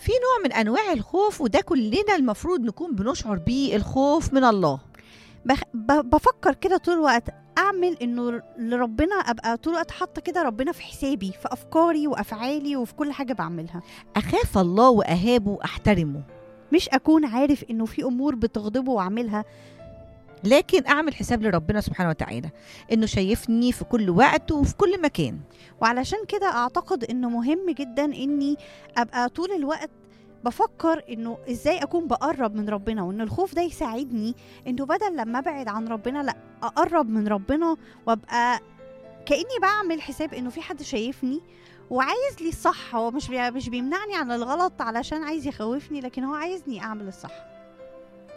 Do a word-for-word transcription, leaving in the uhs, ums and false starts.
في نوع من أنواع الخوف وده كلنا المفروض نكون بنشعر بيه، الخوف من الله. بخ... ب... بفكر كده طول الوقت اعمل انه لربنا، ابقى طول الوقت حاطه كده ربنا في حسابي، في افكاري وافعالي وفي كل حاجه بعملها. أخاف الله وأهابه، أحترمه، مش اكون عارف انه في امور بتغضبه واعملها، لكن أعمل حساب لربنا سبحانه وتعالى إنه شايفني في كل وقت وفي كل مكان. وعلشان كده اعتقد انه مهم جدا اني ابقى طول الوقت بفكر انه ازاي اكون بقرب من ربنا، وان الخوف ده يساعدني انه بدل لما ابعد عن ربنا لا اقرب من ربنا، وابقى كأني بعمل حساب انه في حد شايفني وعايز لي الصح. هو مش بي... مش بيمنعني عن الغلط علشان عايز يخوفني، لكن هو عايزني اعمل الصح.